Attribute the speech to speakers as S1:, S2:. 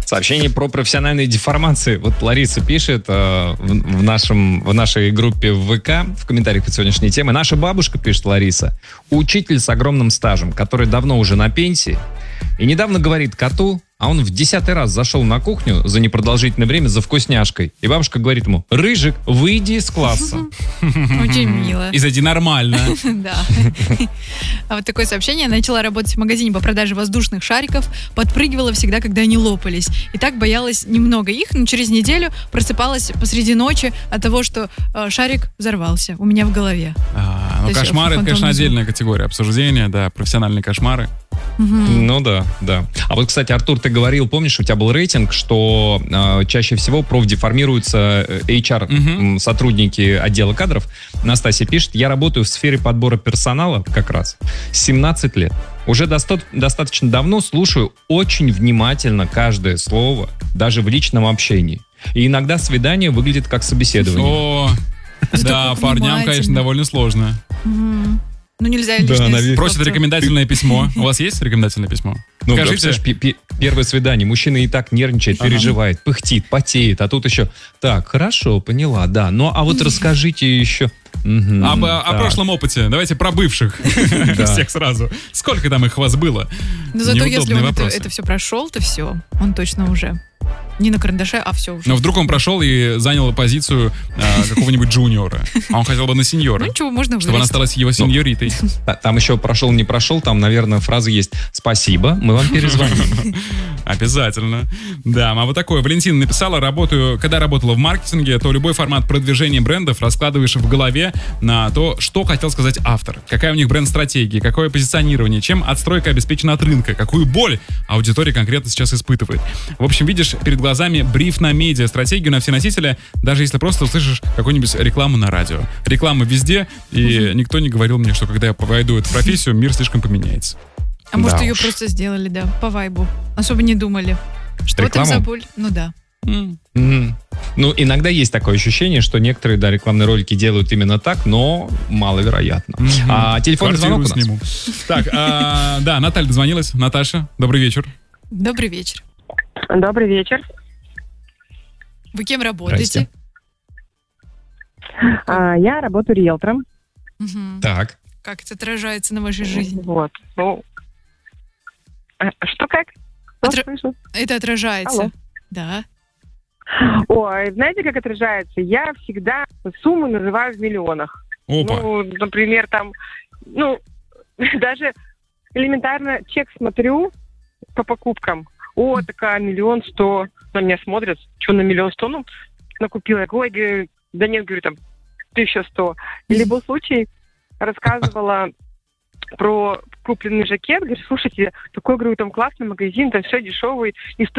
S1: Сообщение про профессиональные деформации. Вот Лариса пишет в нашей группе в ВК, в комментариях под сегодняшней темой. Наша бабушка, пишет Лариса, учитель с огромным стажем, который давно уже на пенсии, и недавно говорит коту, а он в 10-й раз зашел на кухню за непродолжительное время за вкусняшкой. И бабушка говорит ему: «Рыжик, выйди из класса».
S2: Очень мило.
S3: И зайди нормально.
S2: Да. А вот такое сообщение. Я начала работать в магазине по продаже воздушных шариков, подпрыгивала всегда, когда они лопались. И так боялась немного их, но через неделю просыпалась посреди ночи от того, что шарик взорвался у меня в голове.
S3: Ну, кошмары — это, конечно, отдельная категория обсуждения, да, профессиональные кошмары.
S1: Ну да. А вот, кстати, Артур, ты говорил, помнишь, у тебя был рейтинг, что чаще всего профдеформируются HR сотрудники отдела кадров. Настасья пишет: я работаю в сфере подбора персонала как раз 17 лет. Уже достаточно давно слушаю очень внимательно каждое слово, даже в личном общении. И иногда свидание выглядит как собеседование.
S3: О, да, парням, конечно, довольно сложно.
S2: Ну, нельзя лишнее.
S3: Просят рекомендательное письмо. У вас есть рекомендательное письмо?
S1: Ну,
S3: скажите.
S1: Первое свидание. Мужчина и так нервничает, переживает, пыхтит, потеет. А тут еще: так, хорошо, поняла, да. Ну, а вот расскажите еще...
S3: О прошлом опыте. Давайте про бывших. Всех сразу. Сколько там их у вас было?
S2: Но зато если он это все прошел, то все. Он точно уже... Не на карандаше, а все уже.
S3: Но вдруг он прошел и занял позицию какого-нибудь джуниора. А он хотел бы на сеньора.
S2: Ну ничего, можно
S3: чтобы она стала его сеньоритой.
S1: Там еще прошел, не прошел. Там, наверное, фраза есть: «Спасибо, мы вам перезвоним».
S3: Обязательно. Да, а вот такое. Валентина написала: когда работала в маркетинге, то любой формат продвижения брендов раскладываешь в голове на то, что хотел сказать автор. Какая у них бренд-стратегия, какое позиционирование, чем отстройка обеспечена от рынка, какую боль аудитория конкретно сейчас испытывает. В общем, видишь перед глазами бриф на медиа, стратегию на все носители, даже если просто услышишь какую-нибудь рекламу на радио. Реклама везде, и никто не говорил мне, что когда я войду в эту профессию, мир слишком поменяется.
S2: А может, ее просто сделали, да, по вайбу. Особо не думали. Что там за боль? Ну да.
S1: Ну, иногда есть такое ощущение, что некоторые, да, рекламные ролики делают именно так, но маловероятно. А телефонный звонок у нас.
S3: Так, да, Наталья дозвонилась. Наташа, добрый вечер.
S2: Добрый вечер.
S4: Добрый вечер.
S2: Вы кем работаете?
S4: Я работаю риэлтором.
S1: Так.
S2: Как это отражается на вашей жизни?
S4: Вот. Ну, что как?
S2: Это отражается.
S4: Алло.
S2: Да.
S4: Ой, знаете, как отражается? Я всегда сумму называю в миллионах.
S3: Опа.
S4: Ну, например, там, даже элементарно чек смотрю по покупкам. О, такая 1 100 000. На меня смотрят, что на 1 100 000, накупила. Я говорю, да нет, говорю, там 1100. Или был случай, рассказывала про купленный жакет, говорю, слушайте, такой, говорю, там классный магазин, там все дешевый, и